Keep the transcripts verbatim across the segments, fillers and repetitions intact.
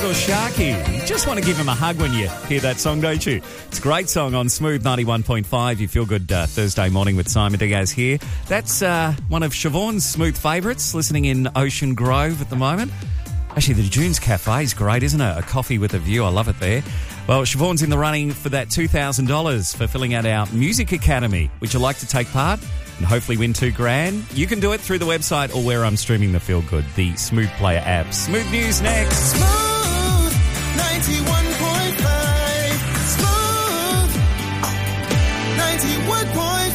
or Sharky? You just want to give him a hug when you hear that song, don't you? It's a great song on Smooth ninety-one point five. You feel good uh, Thursday morning with Simon Diaz here. That's uh, one of Siobhan's Smooth favourites, listening in Ocean Grove at the moment. Actually, the Dunes Cafe is great, isn't it? A coffee with a view. I love it there. Well, Siobhan's in the running for that two thousand dollars for filling out our Music Academy. Would you like to take part and hopefully win two grand? You can do it through the website or where I'm streaming the Feel Good, the Smooth Player app. Smooth News next. Smooth ninety-one point five. Smooth ninety-one point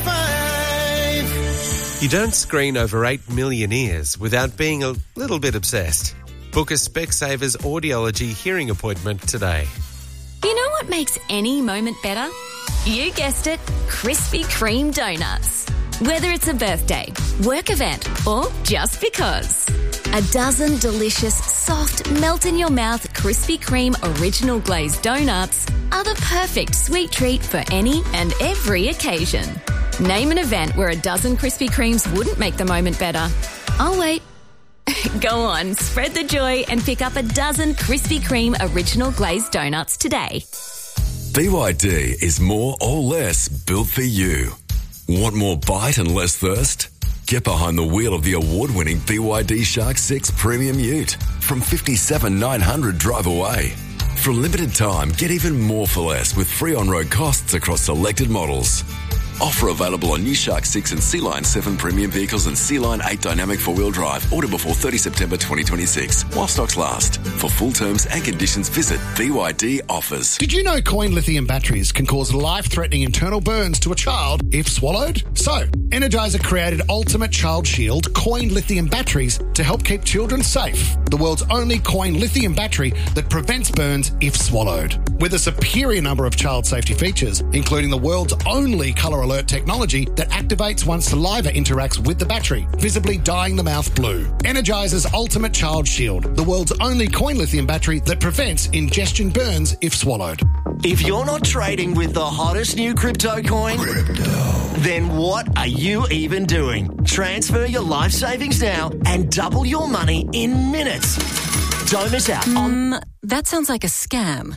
five. You don't screen over eight million ears without being a little bit obsessed. Book a Specsavers audiology hearing appointment today. You know what makes any moment better? You guessed it, Krispy Kreme donuts. Whether it's a birthday, work event, or just because. A dozen delicious, soft, melt-in-your-mouth Krispy Kreme original glazed donuts are the perfect sweet treat for any and every occasion. Name an event where a dozen Krispy Kremes wouldn't make the moment better. I'll wait. Go on, spread the joy and pick up a dozen Krispy Kreme original glazed donuts today. B Y D is more or less built for you. Want more bite and less thirst? Get behind the wheel of the award-winning B Y D Shark six Premium Ute from fifty-seven thousand nine hundred dollars drive away. For a limited time, get even more for less with free on-road costs across selected models. Offer available on new Shark six and Sea Line seven premium vehicles and Sea Line eight dynamic four-wheel drive. Order before thirtieth September twenty twenty-six while stocks last. For full terms and conditions, visit B Y D Offers. Did you know coin lithium batteries can cause life-threatening internal burns to a child if swallowed? So, Energizer created Ultimate Child Shield coin lithium batteries to help keep children safe. The world's only coin lithium battery that prevents burns if swallowed. With a superior number of child safety features, including the world's only colour alert technology that activates once saliva interacts with the battery, visibly dyeing the mouth blue. Energizer's Ultimate Child Shield, the world's only coin lithium battery that prevents ingestion burns if swallowed. If you're not trading with the hottest new crypto coin, crypto. Then what are you even doing? Transfer your life savings now and double your money in minutes. Don't miss out on... Um, that sounds like a scam.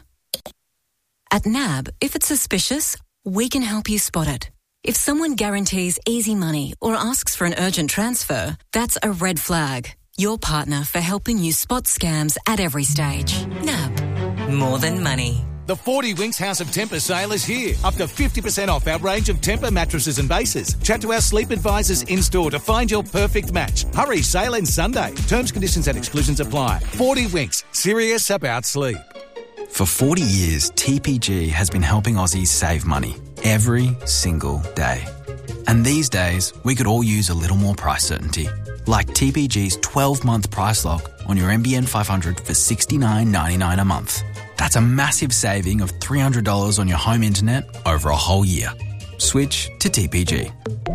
At N A B, if it's suspicious, we can help you spot it. If someone guarantees easy money or asks for an urgent transfer, that's a red flag. Your partner for helping you spot scams at every stage. N A B. More than money. The forty Winks House of Tempur sale is here. Up to fifty percent off our range of Tempur mattresses and bases. Chat to our sleep advisors in-store to find your perfect match. Hurry, sale ends Sunday. Terms, conditions and exclusions apply. forty Winks. Serious about sleep. For forty years, T P G has been helping Aussies save money every single day. And these days, we could all use a little more price certainty. Like T P G's twelve-month price lock on your N B N five hundred for sixty-nine ninety-nine a month. That's a massive saving of three hundred dollars on your home internet over a whole year. Switch to T P G.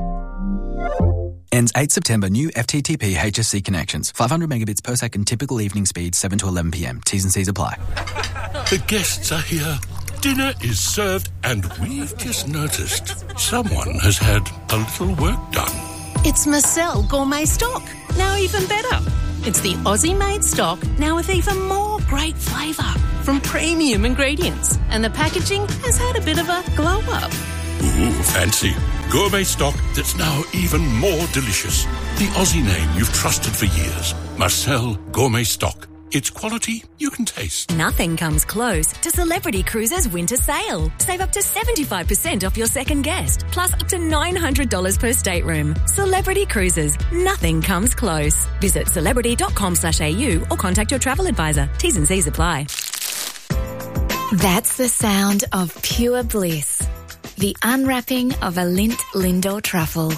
Ends eighth September. New F T T P H S C connections. five hundred megabits per second. Typical evening speed seven to eleven p.m. T's and C's apply. The guests are here. Dinner is served and we've just noticed someone has had a little work done. It's Marcel Gourmet Stock. Now even better. It's the Aussie-made stock, now with even more great flavour from premium ingredients. And the packaging has had a bit of a glow-up. Ooh, fancy. Gourmet stock that's now even more delicious. The Aussie name you've trusted for years. Marcel Gourmet Stock. It's quality you can taste. Nothing comes close to Celebrity Cruises winter sale. Save up to seventy-five percent off your second guest, plus up to nine hundred dollars per stateroom. Celebrity Cruises. Nothing comes close. Visit celebrity dot com slash a u or contact your travel advisor. T's and C's apply. That's the sound of pure bliss. The unwrapping of a Lindt Lindor truffle.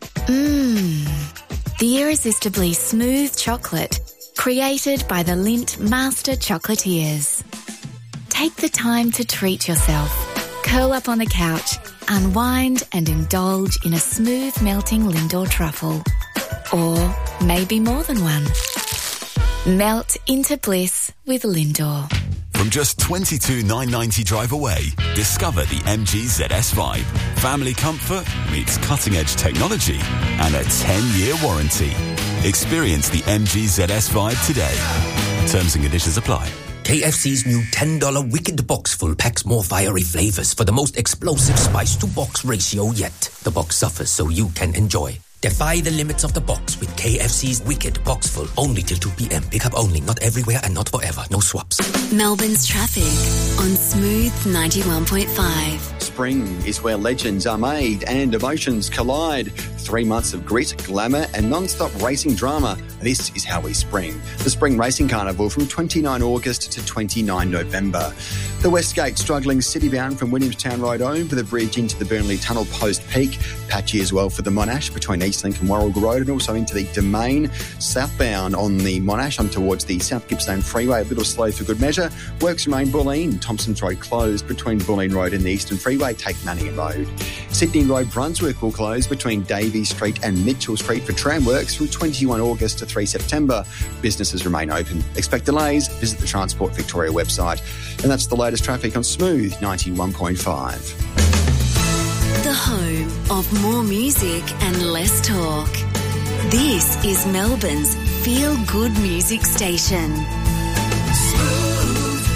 Mmm. The irresistibly smooth chocolate created by the Lindt Master Chocolatiers. Take the time to treat yourself. Curl up on the couch, unwind and indulge in a smooth melting Lindor truffle. Or maybe more than one. Melt into bliss with Lindor. From just twenty-two thousand nine hundred ninety drive away, discover the M G Z S five. Family comfort meets cutting-edge technology and a ten-year warranty. Experience the M G Z S five today. Terms and conditions apply. K F C's new ten dollars Wicked Box Full packs more fiery flavors for the most explosive spice-to-box ratio yet. The box suffers so you can enjoy. Defy the limits of the box with K F C's Wicked Box Full. Only till two p.m. Pick up only, not everywhere and not forever. No swaps. Melbourne's traffic on Smooth ninety-one point five. Spring is where legends are made and emotions collide. Three months of grit, glamour and non-stop racing drama. This is how we spring. The Spring Racing Carnival from twenty-ninth of August to twenty-ninth of November. The Westgate struggling city-bound from Williamstown Road over the bridge into the Burnley Tunnel post-peak. Patchy as well for the Monash between Eastlink and Warragul Road, and also into the Domain. Southbound on the Monash on towards the South Gippsland Freeway, a little slow for good measure. Works remain Bulleen. Thompson's Road closed between Bulleen Road and the Eastern Freeway. Take Manningham Road. Sydney Road Brunswick will close between Davey Street and Mitchell Street for tram works from twenty-first of August to the third of September. Businesses remain open. Expect delays? Visit the Transport Victoria website. And that's the latest traffic on Smooth ninety-one point five. The home of more music and less talk. This is Melbourne's Feel Good Music Station. Smooth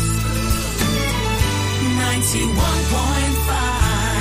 ninety-one point five.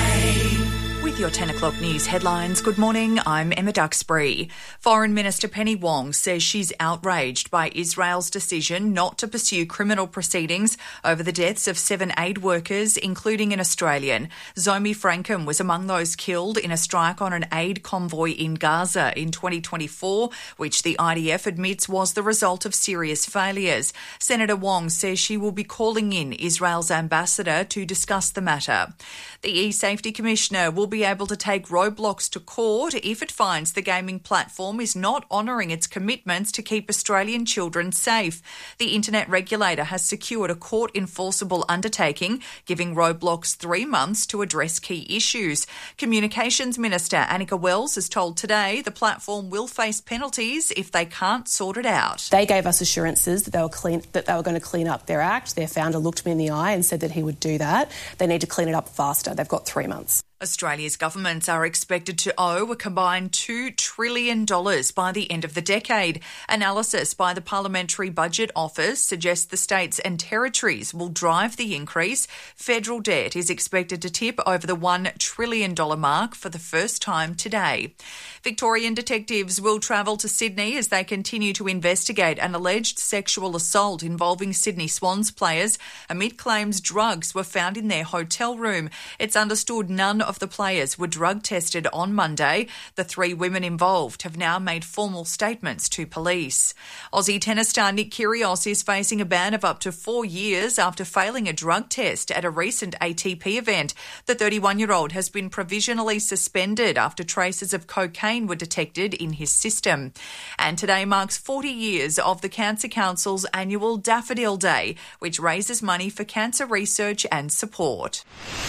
With your ten o'clock news headlines, good morning, I'm Emma Duxbury. Foreign Minister Penny Wong says she's outraged by Israel's decision not to pursue criminal proceedings over the deaths of seven aid workers, including an Australian. Zomi Frankham was among those killed in a strike on an aid convoy in Gaza in twenty twenty-four, which the I D F admits was the result of serious failures. Senator Wong says she will be calling in Israel's ambassador to discuss the matter. The E-Safety Commissioner will be able to take Roblox to court if it finds the gaming platform is not honouring its commitments to keep Australian children safe. The internet regulator has secured a court-enforceable undertaking, giving Roblox three months to address key issues. Communications Minister Annika Wells has told Today the platform will face penalties if they can't sort it out. They gave us assurances that they were clean, that they were going to clean up their act. Their founder looked me in the eye and said that he would do that. They need to clean it up faster. They've got three months. Australia's governments are expected to owe a combined two trillion dollars by the end of the decade. Analysis by the Parliamentary Budget Office suggests the states and territories will drive the increase. Federal debt is expected to tip over the one trillion dollars mark for the first time today. Victorian detectives will travel to Sydney as they continue to investigate an alleged sexual assault involving Sydney Swans players amid claims drugs were found in their hotel room. It's understood none of the players were drug tested on Monday. The three women involved have now made formal statements to police. Aussie tennis star Nick Kyrgios is facing a ban of up to four years after failing a drug test at a recent A T P event. The thirty-one-year-old has been provisionally suspended after traces of cocaine were detected in his system. And today marks forty years of the Cancer Council's annual Daffodil Day, which raises money for cancer research and support.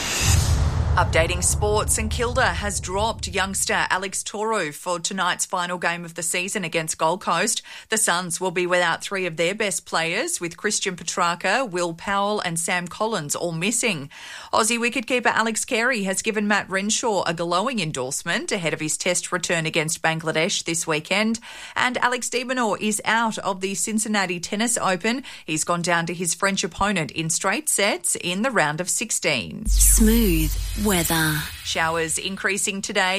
Updating sports, and Kilda has dropped youngster Alex Toru for tonight's final game of the season against Gold Coast. The Suns will be without three of their best players, with Christian Petrarca, Will Powell and Sam Collins all missing. Aussie wicketkeeper Alex Carey has given Matt Renshaw a glowing endorsement ahead of his test return against Bangladesh this weekend. And Alex de Minaur is out of the Cincinnati Tennis Open. He's gone down to his French opponent in straight sets in the round of sixteen. Smooth weather. Showers increasing today.